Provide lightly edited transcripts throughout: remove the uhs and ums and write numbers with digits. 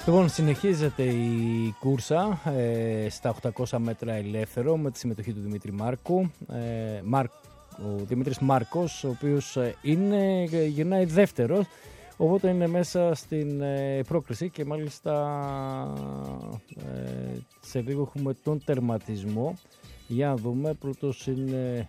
Λοιπόν, συνεχίζεται η κούρσα στα 800 μέτρα ελεύθερο με τη συμμετοχή του Δημήτρη Μάρκου. Ο Δημήτρης Μάρκος, ο οποίος γυρνάει δεύτερος, οπότε είναι μέσα στην πρόκριση και μάλιστα σε λίγο έχουμε τον τερματισμό. Για να δούμε, πρώτος είναι,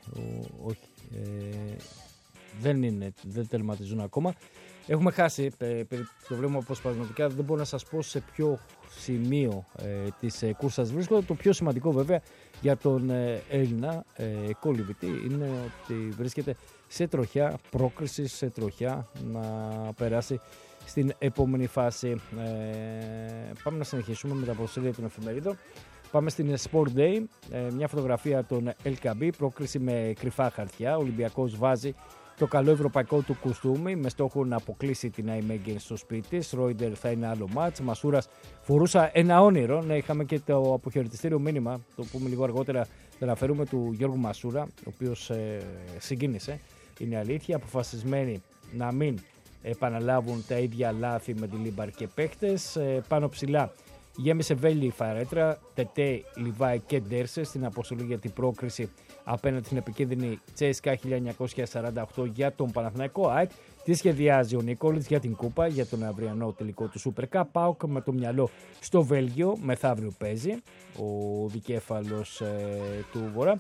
δεν τερματίζουν ακόμα. Έχουμε χάσει, το βλέπουμε αποσπασματικά, δεν μπορώ να σας πω σε ποιο σημείο της κούρσας βρίσκονται. Το πιο σημαντικό βέβαια για τον Έλληνα κολυβητή είναι ότι βρίσκεται σε τροχιά, πρόκριση σε τροχιά να περάσει στην επόμενη φάση. Πάμε να συνεχίσουμε με τα ποδοσφαιρία των εφημερίδων. Πάμε στην Sport Day, μια φωτογραφία των LKB, πρόκριση με κρυφά χαρτιά. Ο Ολυμπιακός βάζει το καλό ευρωπαϊκό του κουστούμι με στόχο να αποκλείσει την Αϊμέγγεν στο σπίτι της. Ρόιντερ θα είναι άλλο μάτς. Μασούρας φορούσα ένα όνειρο. Ναι, είχαμε και το αποχαιρετιστήριο μήνυμα, το πούμε λίγο αργότερα, θα αναφέρουμε, του Γιώργου Μασούρα, ο οποίος συγκίνησε. Είναι αλήθεια, αποφασισμένοι να μην επαναλάβουν τα ίδια λάθη με τη Λίμπαρ και παίχτες. Πάνω ψηλά γέμισε βέλη η φαρέτρα, Τετέ, Λιβάη και Ντέρσε στην αποστολή για την πρόκριση απέναντι στην επικίνδυνη Τσέσκα 1948 για τον Παναθηναϊκό. ΑΕΚ τι σχεδιάζει ο Νίκολιτς για την Κούπα, για τον αυριανό τελικό του Super Cup. ΠΑΟΚ με το μυαλό στο Βέλγιο, μεθαύριο παίζει ο δικέφαλος του Βορρά.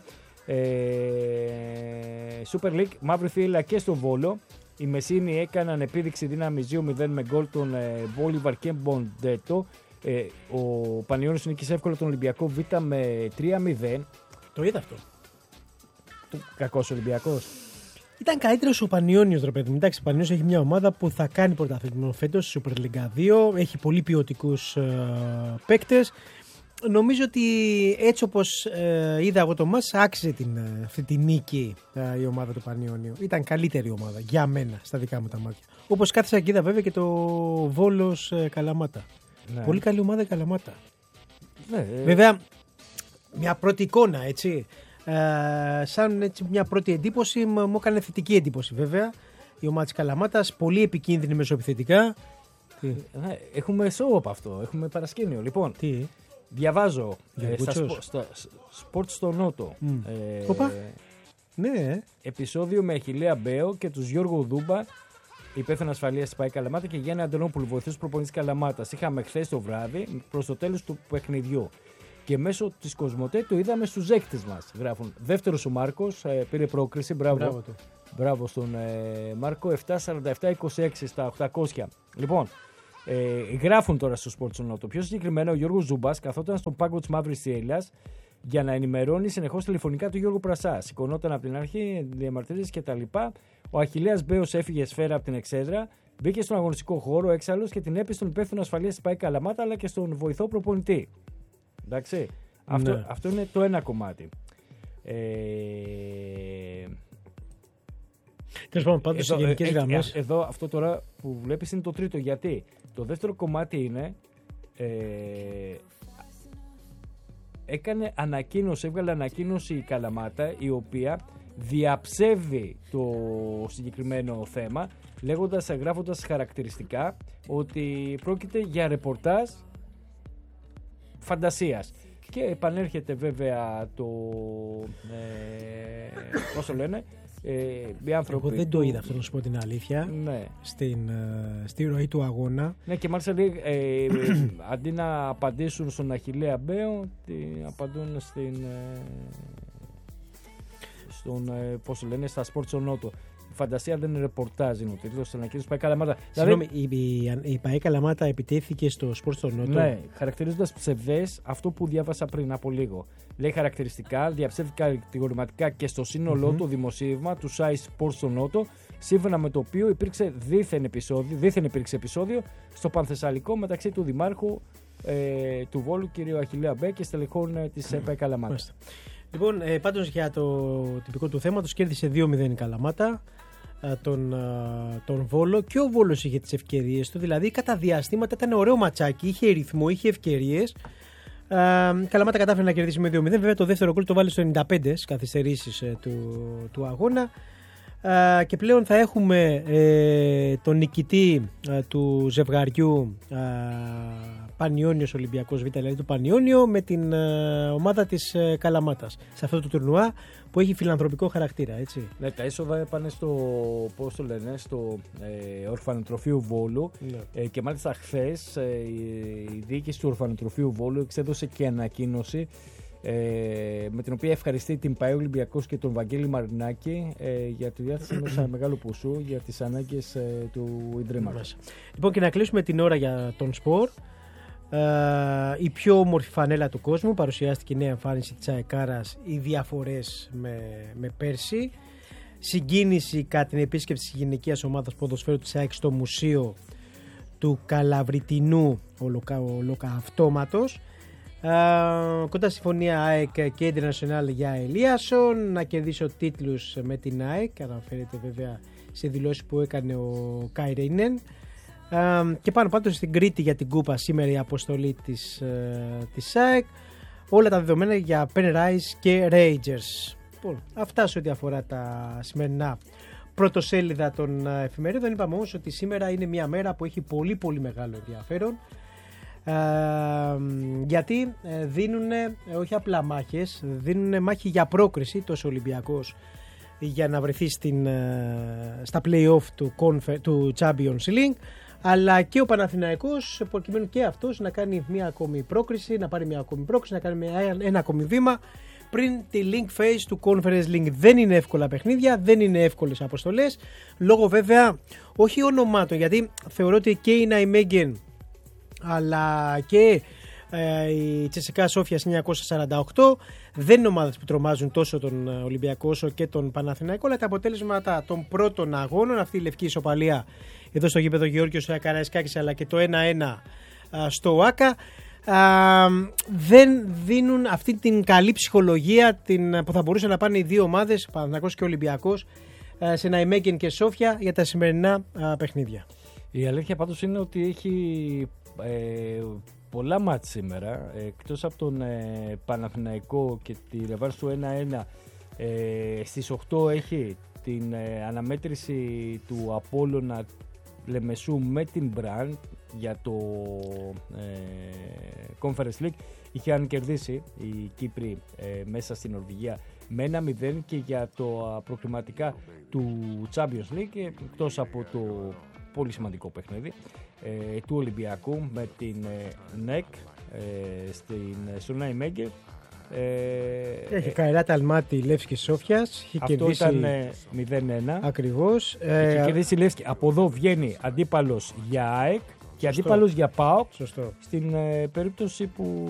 Super League, μαύρη θύελλα και στο Βόλο. Οι Μεσίνοι έκαναν επίδειξη δύναμης 2-0 με γκολ τον Μπόλιβαρ και Μποντέτο. Ο Πανιώνιος νίκησε εύκολα τον Ολυμπιακό Β με 3-0. Το είδα αυτό. Κακός Ολυμπιακός. Ήταν καλύτερος ο Πανιώνιος, ρε παιδί μου. Εντάξει, ο Πανιώνιος έχει μια ομάδα που θα κάνει πρωταθλητισμό φέτος στη Super League 2. Έχει πολύ ποιοτικούς παίκτες. Νομίζω ότι έτσι όπως είδα εγώ το μας, άξιζε αυτή τη νίκη η ομάδα του Πανιώνιου. Ήταν καλύτερη ομάδα για μένα, στα δικά μου τα μάτια. Όπως κάθισα και είδα βέβαια και το Βόλος Καλαμάτα. Ναι. Πολύ καλή ομάδα η Καλαμάτα. Ναι, βέβαια, μια πρώτη εικόνα, έτσι. Σαν έτσι, μια πρώτη εντύπωση, μου έκανε θετική εντύπωση βέβαια. Η ομάδα της Καλαμάτας, πολύ επικίνδυνη μεσοεπιθετικά. Έχουμε σοου από αυτό, έχουμε παρασκήνιο. Λοιπόν, διαβάζω στα Sport στο Νότο. Ναι. Επεισόδιο με Αχιλλέα Μπέο και τους Γιώργο Δούμπα, υπεύθυνο ασφαλείας της ΠΑΕ Καλαμάτα, και Γιάννη Αντωνόπουλου, βοηθός προπονητής Καλαμάτας. Είχαμε χθες το βράδυ προς το τέλος του παιχνιδιού. Και μέσω της Κοσμοτέ το είδαμε στους έκτες μας. Γράφουν. Δεύτερος ο Μάρκος, πήρε πρόκριση. Μπράβο στον Μάρκο. 7-47-26 στα 800. Λοιπόν, γράφουν τώρα στο Sport Νότο. Πιο συγκεκριμένα, ο Γιώργος Ζούμπας καθόταν στον πάγκο της Μαύρης Θύελλας για να ενημερώνει συνεχώς τηλεφωνικά του Γιώργου Πρασά. Σηκωνόταν από την αρχή, διαμαρτυρίες κτλ. Ο Αχιλλέας Μπέος έφυγε σφαίρα από την εξέδρα, μπήκε στον αγωνιστικό χώρο έξαλλος και την έπεισε στον υπεύθυνο ασφαλείας της ΠΑΕ Καλαμάτα αλλά και στον βοηθό προπονητή. Εντάξει. Ναι. Αυτό είναι το ένα κομμάτι. Τέλος πάντων, πάντως σε γενικές γραμμές. Εδώ αυτό τώρα που βλέπεις είναι το τρίτο. Γιατί το δεύτερο κομμάτι είναι έβγαλε ανακοίνωση η Καλαμάτα, η οποία διαψεύδει το συγκεκριμένο θέμα, γράφοντας χαρακτηριστικά ότι πρόκειται για ρεπορτάζ φαντασίας. Και επανέρχεται βέβαια το πώς το λένε, οι άνθρωποι. Εγώ δεν το είδα αυτό, να σου πω την αλήθεια. Ναι. Στη ροή του αγώνα. Ναι, και μάλιστα αντί να απαντήσουν στον Αχιλλέα Μπέο, απαντούν πώς το λένε, στα Sports Νότο. Η φαντασία δεν είναι ρεπορτάζ, είναι ο τίτλος της ανακοίνωσης ΠΑΕ Καλαμάτα. Συγγνώμη, η ΠΑΕ Καλαμάτα επιτέθηκε στο Sports Νότο. Ναι, χαρακτηρίζοντας ψευδές αυτό που διάβασα πριν από λίγο. Λέει χαρακτηριστικά, διαψεύδει κατηγορηματικά και στο σύνολό του δημοσίευμα του site Sports Νότο, σύμφωνα με το οποίο δήθεν υπήρξε επεισόδιο στο Πανθεσσαλικό μεταξύ του Δημάρχου του Βόλου κ. Αχιλλέα Μπέ και στελεχών της ΠΑΕ Καλαμάτα. Λοιπόν, πάντως για το τυπικό του θέματος, κέρδισε 2-0 η Καλαμάτα τον Βόλο, και ο Βόλος είχε τις ευκαιρίες του, δηλαδή κατά διαστήματα ήταν ωραίο ματσάκι, είχε ρυθμό, είχε ευκαιρίες. Καλαμάτα κατάφερε να κερδίσει με 2-0. Βέβαια το δεύτερο γκολ το βάλει στο 95 στις καθυστερήσεις του αγώνα. Και πλέον θα έχουμε τον νικητή του ζευγαριού Πανιόνιος Ολυμπιακός Β, δηλαδή το Πανιόνιο με την ομάδα της Καλαμάτας. Σε αυτό το τουρνουά που έχει φιλανθρωπικό χαρακτήρα, έτσι. Ναι, τα έσοδα πάνε στο, πώς το λένε, στο Ορφανοτροφείου Βόλου, ναι. Και μάλιστα χθες η διοίκηση του Ορφανοτροφείου Βόλου εξέδωσε και ανακοίνωση με την οποία ευχαριστεί την ΠΑΕ Ολυμπιακός και τον Βαγγέλη Μαρινάκη για τη διάθεση ενός μεγάλου ποσού για τις ανάγκες του Ιδρύματος. Λοιπόν, και να κλείσουμε την ώρα για τον σπορ. Η πιο όμορφη φανέλα του κόσμου, παρουσιάστηκε η νέα εμφάνιση της ΑΕΚΑΡΑΣ, οι διαφορές με πέρσι. Συγκίνηση κατά την επίσκεψη της γυναικείας ομάδας ποδοσφαίρου της ΑΕΚ στο μουσείο του Καλαβριτινού Ολοκαυτώματος. Κοντά συμφωνία ΑΕΚ και International για Ελίασον να κερδίσει τίτλους με την ΑΕΚ, αναφέρεται βέβαια σε δηλώσεις που έκανε ο Καϊρέινεν. Και πάνω πάντως στην Κρήτη για την Κούπα σήμερα η αποστολή της ΑΕΚ. Όλα τα δεδομένα για Penrise και Rangers. Λοιπόν, αυτά σε ό,τι αφορά τα σημερινά πρωτοσέλιδα των εφημερίδων. Είπαμε όμως ότι σήμερα είναι μια μέρα που έχει πολύ πολύ μεγάλο ενδιαφέρον, γιατί δίνουν όχι απλά μάχες, δίνουν μάχη για πρόκριση τόσο ο Ολυμπιακός για να βρεθεί στα play-off του Champions League, αλλά και ο Παναθηναϊκός προκειμένου και αυτός να κάνει μια ακόμη πρόκριση, να πάρει μια ακόμη πρόκριση, να κάνει ένα ακόμη βήμα πριν τη link phase του Conference League. Δεν είναι εύκολα παιχνίδια, δεν είναι εύκολες αποστολές, λόγω βέβαια όχι ονομάτων, γιατί θεωρώ ότι και η Ναϊμέγεν αλλά και η Τσεσεκά Σόφια 1948 δεν είναι ομάδες που τρομάζουν τόσο τον Ολυμπιακό όσο και τον Παναθηναϊκό, αλλά τα αποτέλεσματα των πρώτων αγώνων, αυτή η λευκή ισοπαλία εδώ στο γήπεδο Γεώργιος Καραϊσκάκης αλλά και το 1-1 στο ΆΚΑ, δεν δίνουν αυτή την καλή ψυχολογία που θα μπορούσαν να πάνε οι δύο ομάδες, Παναθηναϊκός και Ολυμπιακός, σε Ναϊμέγεν και Σόφια για τα σημερινά παιχνίδια. Η αλήθεια πάντως είναι ότι έχει πολλά μάτς σήμερα, εκτός από τον Παναθηναϊκό και τη ρεβάνση του 1-1, στις 8 έχει την αναμέτρηση του Απόλλωνα Λεμεσού με την Μπραντ για το Conference League. Είχαν κερδίσει οι Κύπροι μέσα στην Νορβηγία με 1-0 και για το προκριματικά του Champions League, εκτός από το πολύ σημαντικό παιχνίδι του Ολυμπιακού με την ΝΕΚ στο Ναϊμέγεν. Έχει Καϊράτ Αλμάτι Λεύσκη Σόφιας. Αυτό ήταν 0-1. Ακριβώς. Έχει κερδίσει η Λεύσκη. Από εδώ βγαίνει αντίπαλος για ΑΕΚ και αντίπαλος για ΠΑΟΚ. Σωστό. Στην περίπτωση που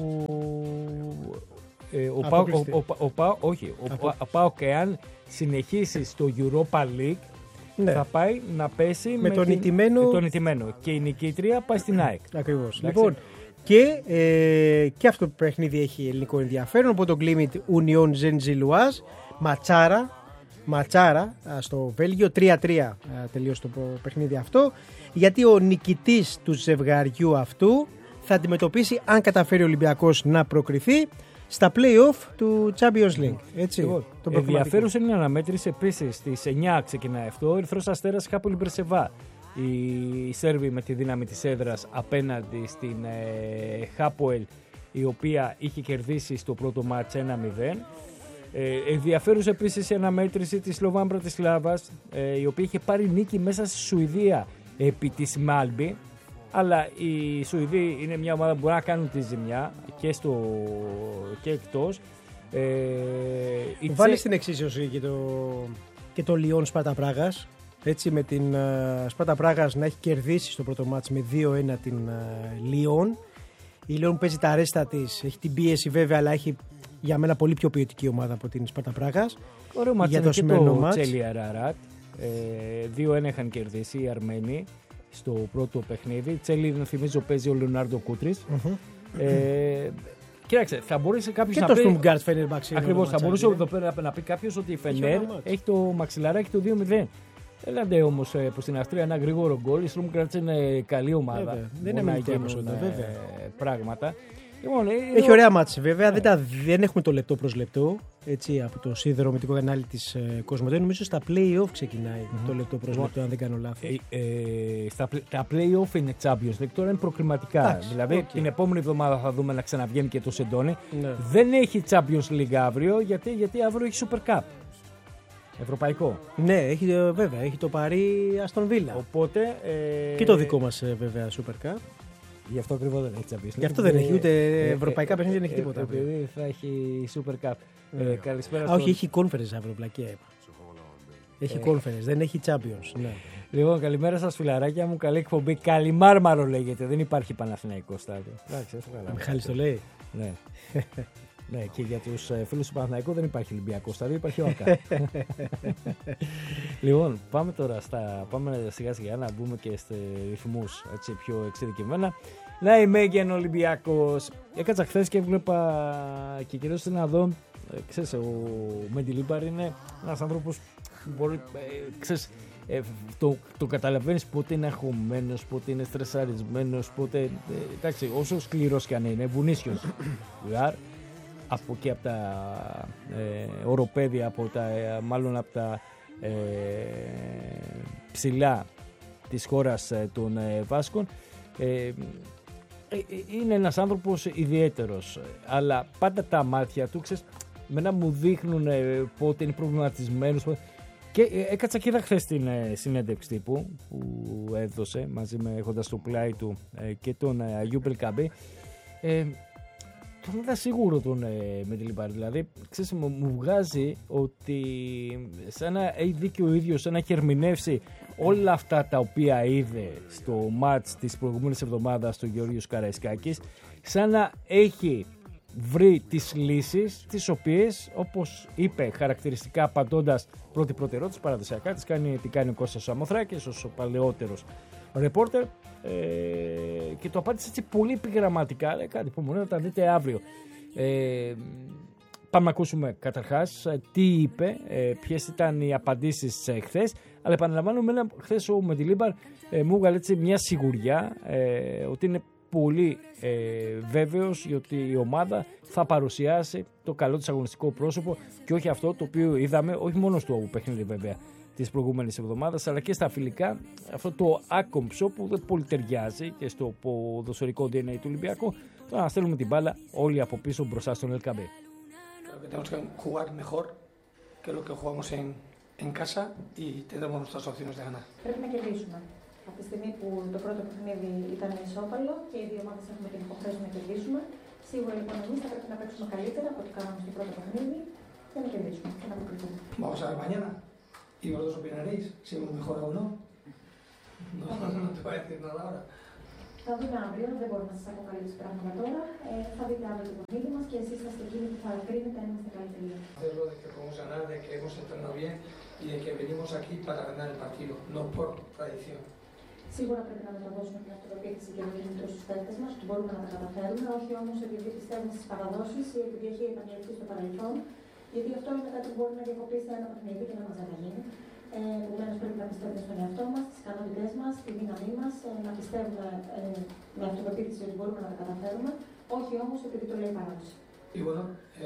ο ΠΑΟΚ εάν συνεχίσει στο Europa League, ναι, θα πάει να πέσει με τον ηττημένο και η νικήτρια πάει στην ΑΕΚ. Ακριβώς. Λοιπόν, και αυτό το παιχνίδι έχει ελληνικό ενδιαφέρον από τον Κλίμιτ Union Saint-Gilloise, ματσάρα στο Βέλγιο, 3-3 τελείωσε το παιχνίδι αυτό, γιατί ο νικητής του ζευγαριού αυτού θα αντιμετωπίσει, αν καταφέρει ο Ολυμπιακός να προκριθεί, στα play-off του Champions League. Έτσι, ενδιαφέρουσα είναι η αναμέτρηση. Επίσης στις 9 ξεκινάει αυτό. Ο Ερυθρός Αστέρας Χάπολη Μπερσεβά. Οι Σέρβοι με τη δύναμη της έδρας απέναντι στην Χάποελ, η οποία είχε κερδίσει στο πρώτο μάτς 1-0. Ενδιαφέρουσα επίσης η αναμέτρηση της Σλοβάν Μπρατισλάβας, η οποία είχε πάρει νίκη μέσα στη Σουηδία επί της Μάλμπι. Αλλά οι Σουηδοί είναι μια ομάδα που μπορεί να κάνουν τη ζημιά και εκτός. Βάλει στην εξίσωση και το Λιόν Σπάρτα Πράγας. Έτσι, με την Σπάρτα Πράγας να έχει κερδίσει στο πρώτο μάτς με 2-1 την Λιόν. Η Λιόν παίζει τα αρέστα της, έχει την πίεση βέβαια, αλλά έχει για μένα πολύ πιο ποιοτική ομάδα από την Σπάρτα Πράγας. Ωραίο μάτς είναι και το Τσέλι Αραράτ. 2-1 είχαν κερδίσει οι Αρμένοι στο πρώτο παιχνίδι. Τσέλι, θυμίζω, παίζει ο Λεωνάρντο Κούτρης. Κοίταξε, θα μπορούσε κάποιος να πει. Ακριβώς, θα μπορούσε εδώ πέρα να πει κάποιος ότι η Φενέρ έχει το μαξιλαράκι του 2-0. Έλαντε όμως προς την Αυστρία ένα γρήγορο γκολ. Η Στρουμγκράτς είναι καλή ομάδα. Δεν είναι μελιτέμος, βέβαια. Πράγματα. Λοιπόν, έχει ωραία μάτς βέβαια. Δεν έχουμε το λεπτό προς λεπτό. Έτσι, από το σιδηρομετρικό κανάλι της Κοσμοτέ. Νομίζω στα play-off ξεκινάει το λεπτό προς λεπτό, αν δεν κάνω λάθος. Τα play-off είναι Champions League, τώρα είναι προκριματικά. Δηλαδή την επόμενη εβδομάδα θα δούμε να ξαναβγαίνει και το Σεντόνι. Ναι. Δεν έχει Champions League αύριο, γιατί αύριο έχει Super Cup. Ευρωπαϊκό. Ναι, έχει, βέβαια. Έχει το Παρί Αστον Βίλα. Οπότε. Και το δικό μας βέβαια Super Cup. Γι' αυτό ακριβώς δεν έχει Champions League. Γι' αυτό δεν έχει ούτε ευρωπαϊκά παιχνίδια, δεν έχει τίποτα. Επειδή θα έχει Super Cup. Καλησπέρα. Όχι, έχει conference αύριο, πλακία είπα. Έχει conference, δεν έχει Champions. Ναι. Λοιπόν, καλημέρα σας φιλαράκια μου. Καλή εκπομπή. Καλιμάρμαρο λέγεται. Δεν υπάρχει Παναθηναϊκό στάδιο. Μιχάλης το λέει. Ναι. Ναι, και για τους φίλους του Παναθηναϊκού δεν υπάρχει Ολυμπιακό στάδιο, υπάρχει ο ΑΚΑ. Λοιπόν, πάμε τώρα πάμε σιγά σιγά να μπούμε και σε ρυθμούς έτσι πιο εξειδικευμένα. Να είμαι και Ολυμπιακός. Έκατσα χθες και έβλεπα και κυρίως να δω, ξέρεις, ο Μεντιλίμπαρ είναι ένας άνθρωπος που μπορεί, ξέρεις, το καταλαβαίνεις πότε είναι αγχωμένος, πότε είναι στρεσαρισμένος, πότε, εντάξει, όσο σκληρός και αν είναι, βουνίσιος. Από και από τα οροπέδια, μάλλον από τα ψηλά της χώρας των Βάσκων, είναι ένας άνθρωπος ιδιαίτερος, αλλά πάντα τα μάτια του, ξέρεις, μένα μου δείχνουν πότε είναι προβληματισμένος, και έκατσα και είδα χθες την συνέντευξη τύπου που έδωσε μαζί με, έχοντας στο πλάι του και τον Αγίου Μπελκαμπή. Τον είδα σίγουρο τον Μεντιλίμπαρ, δηλαδή ξέρεις, μου βγάζει ότι σαν να έχει δίκιο ο ίδιος, σαν να έχει ερμηνεύσει όλα αυτά τα οποία είδε στο μάτς της προηγούμενης εβδομάδας του Γεωργίου Καραϊσκάκης, σαν να έχει βρει τις λύσεις, τις οποίες, όπως είπε χαρακτηριστικά απαντώντας πρώτη προτεραιότητα παραδοσιακά, τι κάνει ο Κώστας Σαμοθράκης ως ο παλαιότερος ρεπόρτερ, και το απάντησε έτσι πολύ επιγραμματικά, κάτι που μου λέει να τα δείτε αύριο. Πάμε να ακούσουμε καταρχάς τι είπε, ποιες ήταν οι απαντήσεις χθες, αλλά επαναλαμβάνω, χθες ο Μεντιλίμπαρ μου έβγαλε έτσι μια σιγουριά ότι είναι πολύ βέβαιος ότι η ομάδα θα παρουσιάσει το καλό της αγωνιστικό πρόσωπο και όχι αυτό το οποίο είδαμε, όχι μόνο στο παιχνίδι βέβαια της προηγούμενης εβδομάδας, αλλά και στα φιλικά, αυτό το άκομψο που δεν πολύ ταιριάζει και στο ποδοσφαιρικό DNA του Ολυμπιακού, το να στέλνουμε την μπάλα όλοι από πίσω μπροστά στον ΕΛΚΑΜΠΕ. Tenemos que jugar mejor que lo que jugamos en casa y tendremos nuestras opciones de ganar. Πρέπει να κερδίσουμε. Από τη στιγμή που το πρώτο παιχνίδι ήταν ισόπαλο και οι δύο ομάδες έχουμε την υποχρέωση να κερδίσουμε, σίγουρα λοιπόν εμείς θα πρέπει να παίξουμε καλύτερα από ό,τι κάναμε στο πρώτο παιχνίδι για να κερδίσουμε και να αποκριθούμε. Vamos a ver mañana y vosotros opinaréis si hemos mejorado o no. No te voy a decir nada ahora. Θα δούμε αύριο, δεν μπορώ να σας αποκαλύψω πράγματα τώρα. Θα δείτε αύριο το παιχνίδι μας και εσείς είστε εκείνοι που θα κρίνετε αν είμαστε καλύτεροι. Hacerlo de que podemos ganar, de que hemos entrenado bien y de que venimos aquí para ganar el partido, no por tradición. Σίγουρα πρέπει να μεταδώσουμε την αυτοπεποίθηση και το κίνητρο στους παίκτες μας, ότι μπορούμε να τα καταφέρουμε, όχι όμως επειδή πιστεύουμε στις παραδόσεις ή επειδή έχει επαναληφθεί στο παρελθόν, γιατί αυτό είναι κάτι που μπορεί να διακοπεί σε ένα παιχνίδι και να μας αναγίνει. Επομένως πρέπει να πιστεύουμε στον εαυτό μας, στις ικανότητές μας, στη δύναμή μας, να πιστεύουμε με αυτοπεποίθηση ότι μπορούμε να τα καταφέρουμε, όχι όμως επειδή το λέει η παράδοση. Y bueno,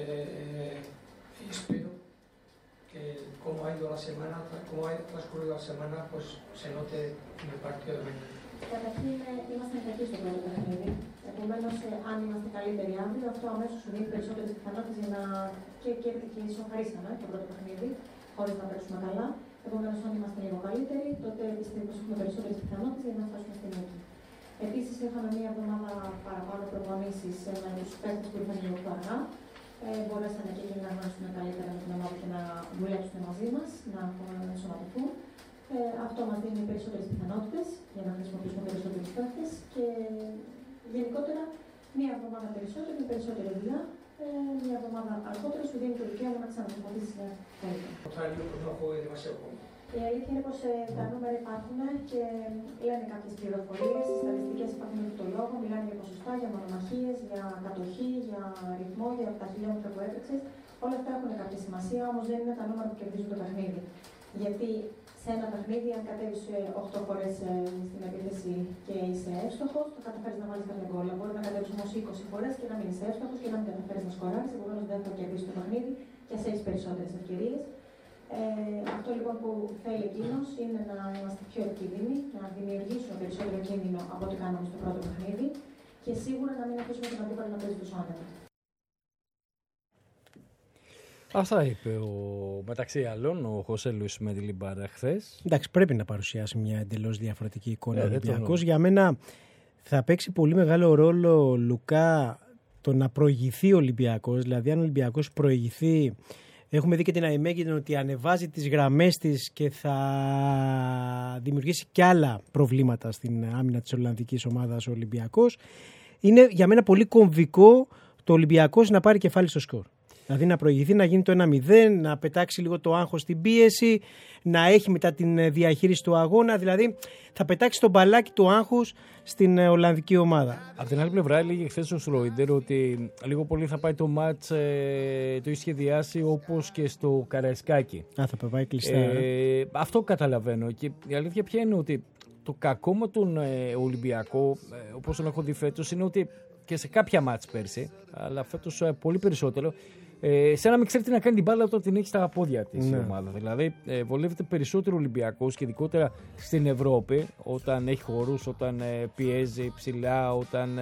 espero que como ha ido la semana, como ha transcurrido la semana, pues se note en el partido de mañana. Καταρχήν είμαστε κακοί στο πρώτο παιχνίδι. Επομένως, αν είμαστε καλύτεροι αύριο, αυτό αμέσως σου δίνει περισσότερες πιθανότητες για να και ισοφαρίσαμε το πρώτο παιχνίδι, χωρίς να παίξουμε καλά. Επομένως, αν είμαστε λίγο καλύτεροι, τότε πιστεύω πως έχουμε περισσότερες πιθανότητες για να φτάσουμε στην νίκη. Επίσης, είχαμε μία εβδομάδα παραπάνω προπονήσεις με τους παίκτες που ήρθαν λίγο πιο αργά. Μπορέσανε και εκείνοι να γνωρίσουν καλύτερα με την ομάδα και να δουλέψουν μαζί μας, να ενσωματωθούν. Αυτό μας δίνει περισσότερες πιθανότητες για να χρησιμοποιήσουμε περισσότερους παίκτες και γενικότερα μία εβδομάδα περισσότερη, με περισσότερη δουλειά. Μία εβδομάδα αργότερα σου δίνει το δικαίωμα να ξαναπροπονήσεις καλύτερα. Η αλήθεια είναι πως τα νούμερα υπάρχουν και λένε κάποιες πληροφορίες, οι στατιστικές υπάρχουν με το λόγο, μιλάνε για ποσοστά, για μονομαχίες, για κατοχή, για ρυθμό, για τα χιλιόμετρα που έπαιξες. Όλα αυτά έχουν κάποια σημασία, όμως δεν είναι τα νούμερα που κερδίζουν το παιχνίδι. Γιατί σε ένα παιχνίδι, αν κατέβεις 8 φορές στην επίθεση και είσαι εύστοχος, θα καταφέρεις να βάλεις κάποια γκολ. Μπορεί να κατέβεις όμως 20 φορές και να μην είσαι εύστοχος και να μην καταφέρεις να σκοράρεις. Επομένως δεν θα κερδίσεις το παιχνίδι και σε έχεις περισσότερες ευκαιρίες. Αυτό λοιπόν που θέλει εκείνος είναι να είμαστε πιο επικίνδυνοι, να δημιουργήσουμε περισσότερο κίνδυνο από ό,τι κάναμε στο πρώτο παιχνίδι και σίγουρα να μην αφήσουμε τον αντίπαλο να παίζει τόσο άνετα. Αυτά είπε μεταξύ άλλων ο Χωσέ Λουίς Μεντιλίμπαρ χθες. Εντάξει, πρέπει να παρουσιάσει μια εντελώς διαφορετική εικόνα ο Ολυμπιακός. Για μένα θα παίξει πολύ μεγάλο ρόλο, Λουκά, το να προηγηθεί ο Ολυμπιακός. Δηλαδή, αν ο Ολυμπιακός προηγηθεί, έχουμε δει και την Αϊμέγινεν ότι ανεβάζει τις γραμμές της και θα δημιουργήσει κι άλλα προβλήματα στην άμυνα της Ολλανδικής ομάδας ο Ολυμπιακός. Είναι για μένα πολύ κομβικό το Ολυμπιακός να πάρει κεφάλι στο σκορ. Δηλαδή να προηγηθεί, να γίνει το 1-0, να πετάξει λίγο το άγχος στην πίεση, να έχει μετά την διαχείριση του αγώνα. Δηλαδή θα πετάξει το μπαλάκι του άγχους στην Ολλανδική ομάδα. Από την άλλη πλευρά έλεγε χθες ο Σρόιντερ ότι λίγο πολύ θα πάει το μάτς, το έχει σχεδιάσει όπως και στο Καραϊσκάκι. Θα πάει κλειστά. Αυτό καταλαβαίνω. Και η αλήθεια ποια είναι ότι το κακό με τον Ολυμπιακό, όπως τον έχω δει φέτος, είναι ότι και σε κάποια μάτς πέρσι, αλλά φέτος πολύ περισσότερο, σε να μην ξέρει τι να κάνει την μπάλα όταν την έχει στα πόδια της η ομάδα. Δηλαδή, βολεύεται περισσότερο ο Ολυμπιακός και ειδικότερα στην Ευρώπη, όταν έχει χορούς, όταν πιέζει ψηλά, όταν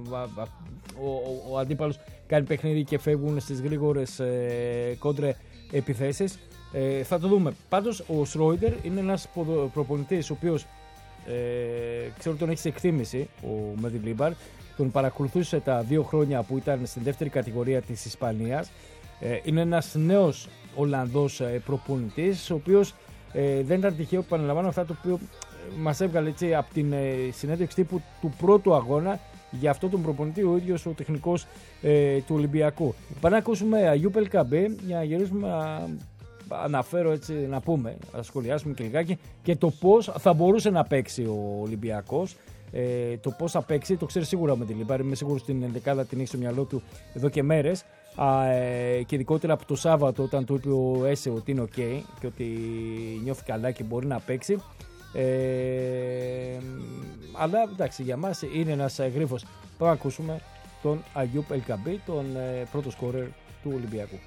ο αντίπαλος κάνει παιχνίδι και φεύγουν στις γρήγορες κόντρε επιθέσεις. Θα το δούμε. Πάντως, ο Σρόιντερ είναι ένας προπονητής, ο οποίος ξέρω τον έχει σε εκτίμηση, ο Μεντιλίμπαρ. Τον παρακολουθούσε τα 2 χρόνια που ήταν στην δεύτερη κατηγορία της Ισπανίας. Είναι ένας νέος Ολλανδός προπονητής, ο οποίος δεν ήταν τυχαίο, επαναλαμβάνω αυτά το οποίο μας έβγαλε έτσι από την συνέντευξη τύπου του πρώτου αγώνα για αυτό τον προπονητή ο ίδιος ο τεχνικός του Ολυμπιακού. Πάμε να ακούσουμε Αγιούπ Ελκαμπή για να γυρίσουμε αναφέρω έτσι να πούμε, να σχολιάσουμε και λιγάκι και το πώς θα μπορούσε να παίξει ο Ολυμπιακός. Το πώς θα παίξει το ξέρει σίγουρα ο Μεντιλίμπαρ. Είμαι σίγουρος στην ενδεκάδα την έχει στο μυαλό του εδώ και μέρες. Και ειδικότερα από το Σάββατο, όταν του είπε ο Έσε ότι είναι OK και ότι νιώθει καλά και μπορεί να παίξει. Αλλά εντάξει, για μας είναι ένας γρίφος. Πάμε να ακούσουμε τον Αγιούπ Ελκαμπή, τον πρώτο σκόρερ του Ολυμπιακού.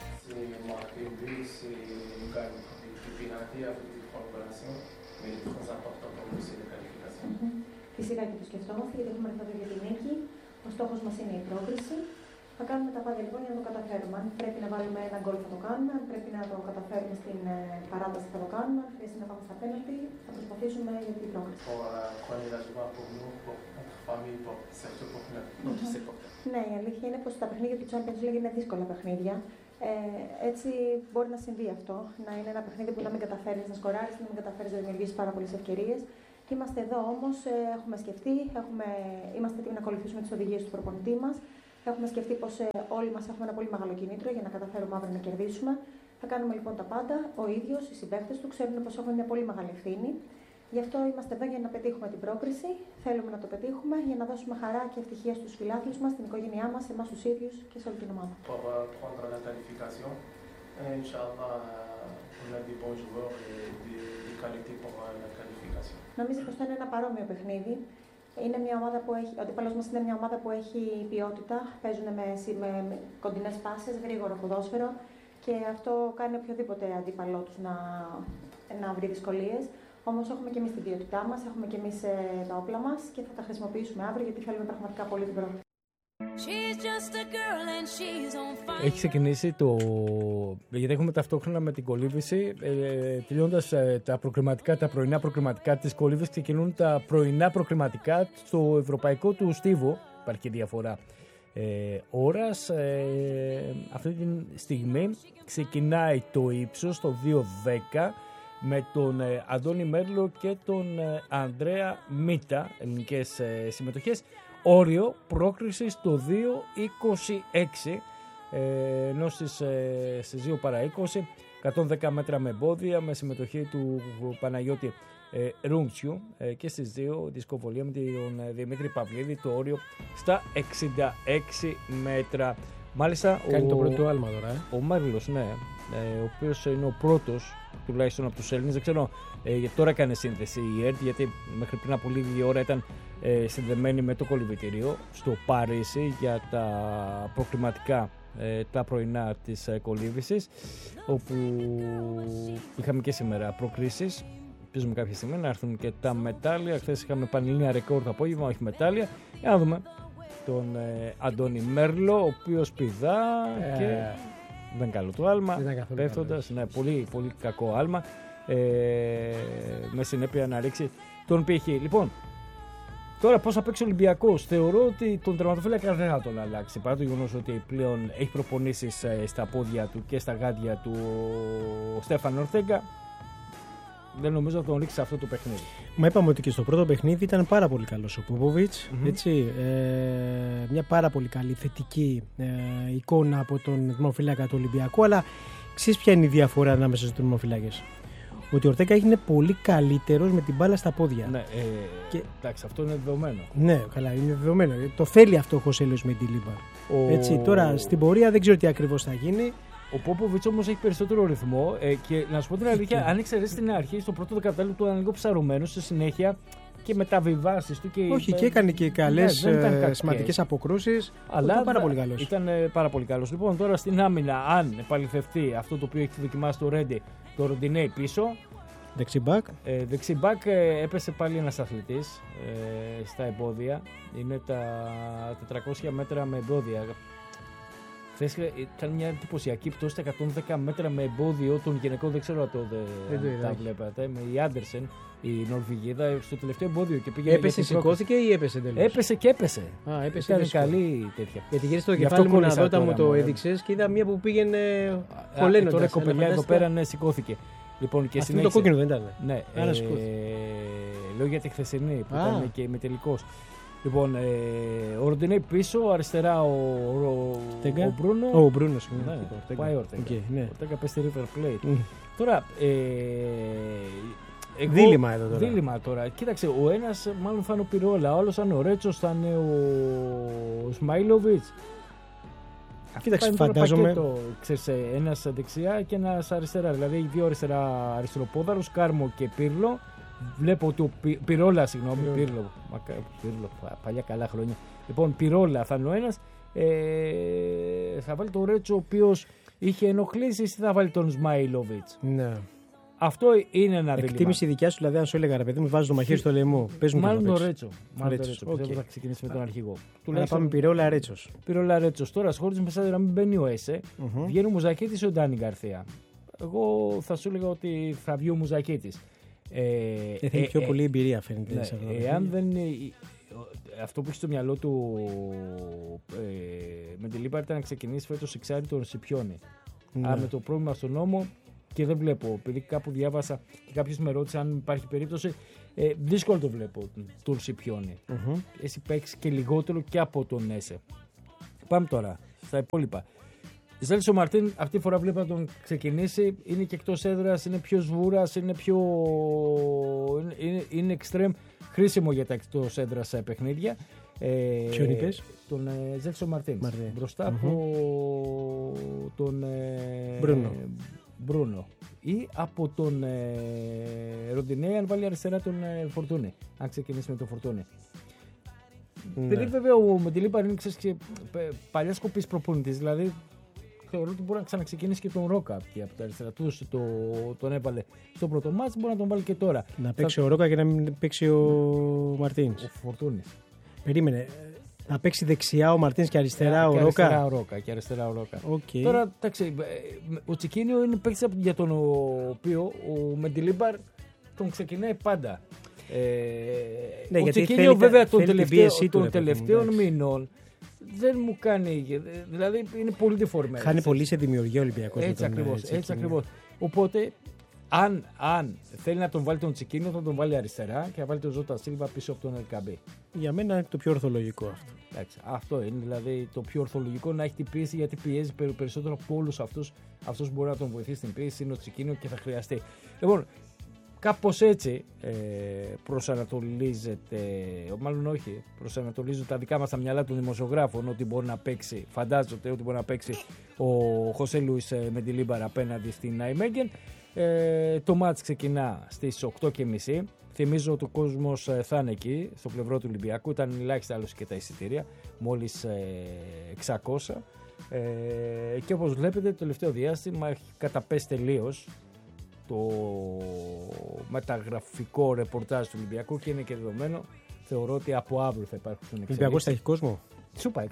Φυσικά και το σκεφτόμαστε γιατί έχουμε έρθει εδώ για την νίκη. Ο στόχος μας είναι η πρόκριση. Θα κάνουμε τα πάντα λοιπόν για να το καταφέρουμε. Αν πρέπει να βάλουμε ένα γκολ θα το κάνουμε. Αν πρέπει να το καταφέρουμε στην παράταση θα το κάνουμε. Αν χρειάζεται να πάμε στα πέναλτι θα προσπαθήσουμε για την πρόκριση. Ναι, η αλήθεια είναι πως τα παιχνίδια του Champions League είναι δύσκολα παιχνίδια. Έτσι μπορεί να συμβεί αυτό. Να είναι ένα παιχνίδι που να μην καταφέρεις να σκοράρεις, να μην καταφέρεις να δημιουργήσεις πάρα πολλές ευκαιρίες. Είμαστε εδώ όμως, έχουμε σκεφτεί, είμαστε έτοιμοι να ακολουθήσουμε τις οδηγίες του προπονητή μας. Έχουμε σκεφτεί πως όλοι μας έχουμε ένα πολύ μεγάλο κινήτρο για να καταφέρουμε αύριο να κερδίσουμε. Θα κάνουμε λοιπόν τα πάντα, ο ίδιος, οι συμπαίκτες του ξέρουν πως έχουμε μια πολύ μεγάλη ευθύνη. Γι' αυτό είμαστε εδώ για να πετύχουμε την πρόκριση. Θέλουμε να το πετύχουμε για να δώσουμε χαρά και ευτυχία στους φιλάθλους μας, στην οικογένειά μας, εμάς τους ίδιους και σε όλη την ομάδα. Νομίζω πως θα είναι ένα παρόμοιο παιχνίδι. Είναι μια ομάδα που έχει, ο αντίπαλος μας είναι μια ομάδα που έχει ποιότητα, παίζουν με κοντινές πάσες, γρήγορο ποδόσφαιρο και αυτό κάνει οποιοδήποτε αντίπαλό τους να βρει δυσκολίες. Όμως έχουμε και εμείς την ποιότητά μας, έχουμε και εμείς τα όπλα μας και θα τα χρησιμοποιήσουμε αύριο γιατί θέλουμε πραγματικά πολύ την πρόκληση. Έχει ξεκινήσει γιατί έχουμε ταυτόχρονα με την κολύμβηση, τελειώντας τα πρωινά προκριματικά της κολύμβησης, ξεκινούν τα πρωινά προκριματικά στο ευρωπαϊκό του στίβο. Υπάρχει και διαφορά ώρας. Αυτή τη στιγμή ξεκινάει το ύψος, το 2.10, με τον Αντώνη Μέρλο και τον Ανδρέα Μίτα, ελληνικές συμμετοχές. Όριο πρόκρισης το 2.26, ενώ στις 2 παρά 20, 110 μέτρα με εμπόδια, με συμμετοχή του Παναγιώτη Ρούμτσιου, και στις 2 δισκοβολία με τον Δημήτρη Παυλίδη, το όριο στα 66 μέτρα. Μάλιστα, κάνει το πρώτο άλμα τώρα. Ο Μέρλος, ναι. ο οποίος είναι ο πρώτος, τουλάχιστον από τους Έλληνες. Δεν ξέρω, τώρα έκανε σύνδεση η ΕΡΤ, γιατί μέχρι πριν από λίγη ώρα ήταν συνδεμένη με το κολυμβητήριο στο Παρίσι για τα προκριματικά, τα πρωινά της κολύμβησης, όπου είχαμε και σήμερα προκρίσεις. Ελπίζουμε κάποια στιγμή να έρθουν και τα μετάλλια. Χθες είχαμε πανελλήνια ρεκόρ το απόγευμα, όχι μετάλλια. Για να δούμε τον Αντώνη Μέρλο, ο οποίος πηδά και δεν είναι καλό το άλμα, πέφτοντας. Ναι, πολύ, πολύ κακό άλμα, με συνέπεια να ρίξει τον πύχη. Λοιπόν, τώρα πώς θα παίξει ο Ολυμπιακός? Θεωρώ ότι τον τερματοφύλακα δεν θα τον αλλάξει, παρά το γεγονός ότι πλέον έχει προπονήσεις στα πόδια του και στα γάντια του ο Στέφαν Ορτέγκα. Δεν νομίζω να τον ρίξει αυτό το παιχνίδι. Μα είπαμε ότι και στο πρώτο παιχνίδι ήταν πάρα πολύ καλός ο Πόποβιτς. Μια πάρα πολύ καλή θετική εικόνα από τον τερματοφύλακα του Ολυμπιακού. Αλλά ξέρεις ποια είναι η διαφορά ανάμεσα στους τερματοφύλακες? Ότι ο Ορτέγκα είναι πολύ καλύτερος με την μπάλα στα πόδια. Ναι, εντάξει, αυτό είναι δεδομένο. Ναι, καλά, είναι δεδομένο. Το θέλει αυτό ο Χωσέλιος Μεντιλίμπαρ. Τώρα στην πορεία δεν ξέρω τι ακριβώς θα γίνει. Ο Πόποβιτς όμως έχει περισσότερο ρυθμό και να σου πω την αλήθεια, αν εξαιρέσει την αρχή, στο πρώτο δεκατάλεπτο του ήταν λίγο ψαρωμένος, στη συνέχεια και μεταβιβάσεις του. Όχι, και έκανε και καλές σημαντικές αποκρούσεις. Αλλά ήταν πάρα πολύ καλός. Ήταν πάρα πολύ καλός. Λοιπόν, τώρα στην άμυνα, αν επαληθευτεί αυτό το οποίο έχει δοκιμάσει το Ρέντι, το Ροντινέι πίσω. Δεξιμπάκ, έπεσε πάλι ένας αθλητής στα εμπόδια. Είναι τα 400 μέτρα με εμπόδια. Χθες ήταν μια εντυπωσιακή πτώση στα 110 μέτρα με εμπόδιο των γυναικών. Δεν ξέρω αν τα βλέπατε. Με η Άντερσεν, η Νορβηγίδα, στο τελευταίο εμπόδιο. Και πήγε. Έπεσε, σηκώθηκε ή έπεσε τελείως? Έπεσε και έπεσε. Ήταν καλή τέτοια. Γιατί γύρισε το κεφάλι μου να δω όταν μου το έδειξες και είδα μία που πήγαινε χωλένοντας. Τώρα η κοπελιά εδώ πέρα σηκώθηκε. Λοιπόν, και αυτό το κόκκινο δεν ήταν? Ναι, λέω για τη χθεσινή που ήταν και ημιτελικός. Λοιπόν, ο Ροντινέι πίσω, αριστερά ο Μπρούνο. Ο Μπρούνο, πάει ο Ορτέγκα. Ο Ορτέγκα πες στη River Plate. Τώρα, δίλημμα εδώ τώρα. Δίλημμα τώρα. Κοίταξε, ο ένας μάλλον θα είναι ο Πυρόλα, ο άλλος θα είναι ο Ρέτσος, θα είναι ο Σμάιλοβιτς. Κοίταξε, φαντάζομαι. Ξέρεις, ένας δεξιά και ένας αριστερά. Δηλαδή, οι δύο αριστεροπόδαρους, Κάρμο και Πύρλο. Βλέπω ότι ο Πυρόλα, συγγνώμη, Πύρλο, παλιά καλά χρόνια. Λοιπόν, Πυρόλα θα είναι ο ένας. Θα βάλει τον Ρέτσο, ο οποίος είχε ενοχλήσεις, ή θα βάλει τον Σμάιλοβιτς? Ναι. Αυτό είναι ένα δίλημμα. Εκτίμηση δικιά σου, δηλαδή, αν σου έλεγα, ρε παιδί μου, βάζω το μαχαίρι στο λαιμό. Μάλλον τον Ρέτσο. Πιστεύω θα ξεκινήσει με τον αρχηγό. Να πάμε Πυρόλα Ρέτσος. Πυρόλα Ρέτσος. Τώρα, σχόλια μέσα να μην μπαίνει ο Έσε. Βγαίνει ο Μουζακίτης ή ο Ντάνι Γκαρθία? Εγώ θα σου έλεγα ότι θα βγει ο Μουζακίτης. Έχει πιο πολύ εμπειρία, φαίνεται. Ναι, εάν δεν είναι. Αυτό που έχει στο μυαλό του Μεντιλίμπαρ ήταν να ξεκινήσει φέτος εξάρι τον Σιπιόνι. Ναι. Αλλά με το πρόβλημα στον νόμο και δεν βλέπω. Επειδή κάπου διάβασα και κάποιος με ρώτησε αν υπάρχει περίπτωση, δύσκολο το βλέπω τον Σιπιόνι. Εσύ παίξει και λιγότερο και από τον Έσε. Πάμε τώρα στα υπόλοιπα. Ζέλσο Μαρτίν αυτή τη φορά βλέπω να τον ξεκινήσει. Είναι και εκτός έδρας, είναι πιο σβούρας, είναι εξτρέμ, χρήσιμο για τα εκτός έδρας παιχνίδια. Ποιον είπες? Τον Ζέλσο Μαρτίν. Μπροστά από τον Μπρούνο. Ή από τον Ροντινέι, αν βάλει αριστερά τον Φορτούνη. Αν ξεκινήσει με τον Φορτούνη. Επειδή βέβαια ο Μεντιλίμπαρ είναι παλιά σκοπής προπονητής, δηλαδή θεωρώ ότι μπορεί να ξαναξεκινήσει και τον Ρόκα από τα αριστερά του. Τον έβαλε στο πρώτο μάτς, μπορεί να τον βάλει και τώρα. Να παίξει ο Ρόκα και να μην παίξει ο Μαρτίνς. Ο Φορτούνης. Περίμενε. Να παίξει δεξιά ο Μαρτίνς και αριστερά ο Ρόκα. Και αριστερά ο Ρόκα. Okay. Τώρα, εντάξει, ο Τσικίνιο είναι παίκτης για τον οποίο ο Μεντιλίμπαρ τον ξεκινάει πάντα. Ναι, ο Τσικίνιο βέβαια των τελευταίων μηνών δεν μου κάνει. Δηλαδή είναι πολύ διφορμένο. Χάνει πολύ σε δημιουργία ο Ολυμπιακός. Έτσι ακριβώς. Οπότε, αν θέλει να τον βάλει τον Τσικίνιο, θα τον βάλει αριστερά και θα βάλει τον Ζώτα Σίλβα πίσω από τον Ελκαμπή. Για μένα είναι το πιο ορθολογικό αυτό. Εντάξει, αυτό είναι δηλαδή το πιο ορθολογικό, να έχει την πίεση, γιατί πιέζει περισσότερο από όλους αυτούς. Αυτός μπορεί να τον βοηθήσει στην πίεση, είναι ο Τσικίνιο και θα χρειαστεί. Λοιπόν, Κάπως έτσι προσανατολίζεται, μάλλον όχι, προσανατολίζουν τα δικά μας τα μυαλά των δημοσιογράφων ότι μπορεί να παίξει, φαντάζονται ότι μπορεί να παίξει ο Χωσέ Λουίς Μεντιλίμπαρ απέναντι στην Νάιμεγγεν. Το μάτς ξεκινά στις 8:30. Θυμίζω ότι ο κόσμος θα είναι εκεί, στο πλευρό του Ολυμπιακού. Ήταν ελάχιστα άλλως και τα εισιτήρια, μόλις 600. Και όπως βλέπετε, το τελευταίο διάστημα έχει καταπέσει τελείως το μεταγραφικό ρεπορτάζ του Ολυμπιακού και είναι και δεδομένο. Θεωρώ ότι από αύριο θα υπάρχουν εξελίξεις. Ο Ολυμπιακός θα έχει κόσμο. Σου είπα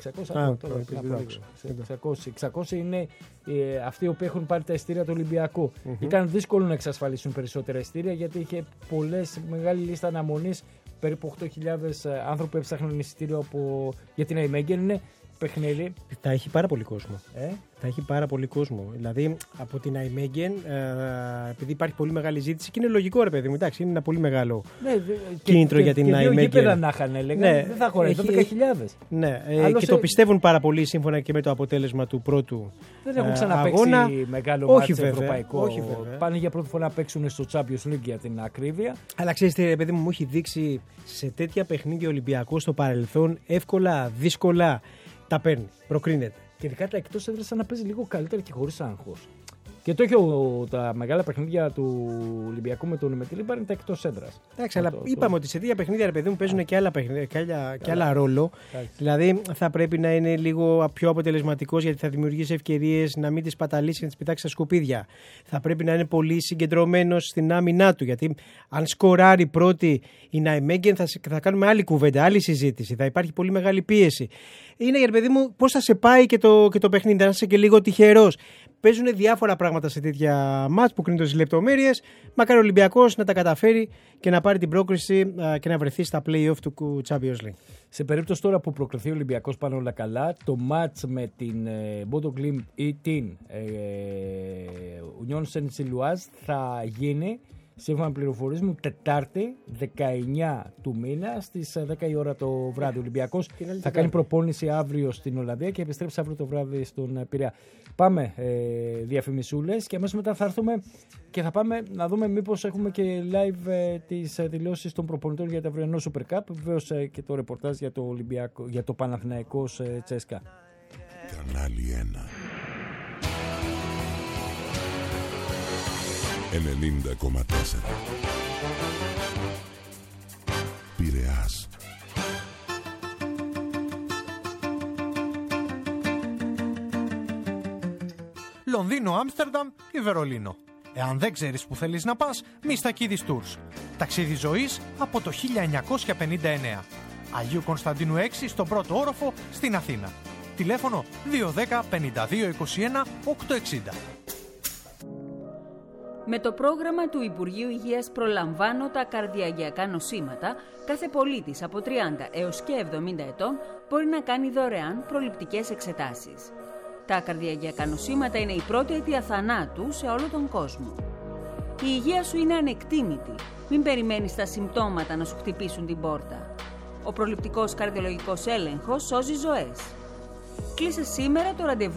600 είναι αυτοί οι οποίοι έχουν πάρει τα εισιτήρια του Ολυμπιακού. Ήταν δύσκολο να εξασφαλίσουν περισσότερα εισιτήρια γιατί είχε μεγάλη λίστα αναμονής. Περίπου 8.000 άνθρωποι έψαχναν εισιτήριο για την Νάιμεγγεν. Είναι παιχνίδι. Θα έχει πάρα πολύ κόσμο. Θα έχει πάρα πολύ κόσμο. Δηλαδή από την Νάιμεγγεν, επειδή υπάρχει πολύ μεγάλη ζήτηση και είναι λογικό, ρε παιδί μου, εντάξει, είναι ένα πολύ μεγάλο κίνητρο για την Νάιμεγγεν. Και γήπεδα να είχαν, έλεγαν, δεν θα χωρέσει, 12.000. Ναι, και το πιστεύουν πάρα πολύ σύμφωνα και με το αποτέλεσμα του πρώτου δεν έχουν ξαναπαίξει αγώνα. Μεγάλο μάτς ευρωπαϊκό. Πάνε για πρώτη φορά να παίξουν στο Champions League για την ακρίβεια. Αλλά ξέρεις, ρε παιδί μου, έχει δείξει σε τέτοια παιχνίδια Ολυμπιακό στο παρελθόν εύκολα, δύσκολα τα παίρνει, προκρίνεται. Και ειδικά τα εκτός έδρας να παίζει λίγο καλύτερα και χωρίς άγχος. Και το έχει τα μεγάλα παιχνίδια του Ολυμπιακού με τον Μεντιλίμπαρ είναι τα εκτός έδρας. Εντάξει, αλλά είπαμε ότι σε τέτοια παιχνίδια, ρε παιδί μου, παίζουν και άλλα παιχνίδια και άλλα ρόλο. Δηλαδή θα πρέπει να είναι λίγο πιο αποτελεσματικός γιατί θα δημιουργήσει ευκαιρίες να μην τις παταλήσει και να τις πετάξει στα σκουπίδια. Θα πρέπει να είναι πολύ συγκεντρωμένος στην άμυνά του. Γιατί αν σκοράρει πρώτη η Νάιμεγγεν θα κάνουμε άλλη κουβέντα, άλλη συζήτηση. Θα υπάρχει πολύ μεγάλη πίεση. Είναι για παιδί μου πώς θα σε πάει και το παιχνίδι, να είσαι και λίγο τυχερός. Παίζουν διάφορα πράγματα σε τέτοια μάτς που κρίνονται στις λεπτομέρειες. Μακάρι ο Ολυμπιακός να τα καταφέρει και να πάρει την πρόκριση και να βρεθεί στα play-off του Champions League. Σε περίπτωση τώρα που προκριθεί ο Ολυμπιακός πάνε όλα καλά, το μάτς με την Bodo Glimt ή την Union Saint-Gilloise θα γίνει σύμφωνα με πληροφορίες μου Τετάρτη 19 του μήνα στις 10 η ώρα το βράδυ. Ο Ολυμπιακός θα κάνει προπόνηση αύριο στην Ολλανδία και επιστρέψει αύριο το βράδυ στον Πειραιά. Πάμε διαφημισούλες και αμέσως μετά θα έρθουμε και θα πάμε να δούμε μήπως έχουμε και live τις δηλώσεις των προπονητών για το αυριανό Super Cup. Βεβαίως και το ρεπορτάζ για το, για το Παναθηναϊκός Τσέσκα. Κανάλι 1 90,4 Πειραιάς. Λονδίνο, Άμστερνταμ ή Βερολίνο. Εάν δεν ξέρεις που θέλεις να πας, Μιστακίδης Tours. Ταξίδι ζωής από το 1959. Αγίου Κωνσταντίνου 6 στον πρώτο όροφο στην Αθήνα. Τηλέφωνο 210 52 21 860. Με το πρόγραμμα του Υπουργείου Υγείας «Προλαμβάνω τα καρδιαγγειακά νοσήματα», κάθε πολίτης από 30 έως και 70 ετών μπορεί να κάνει δωρεάν προληπτικές εξετάσεις. Τα καρδιαγγειακά νοσήματα είναι η πρώτη αιτία θανάτου σε όλο τον κόσμο. Η υγεία σου είναι ανεκτήμητη. Μην περιμένεις τα συμπτώματα να σου χτυπήσουν την πόρτα. Ο προληπτικός καρδιολογικός έλεγχος σώζει ζωές. Κλείσε σήμερα το ραντεβού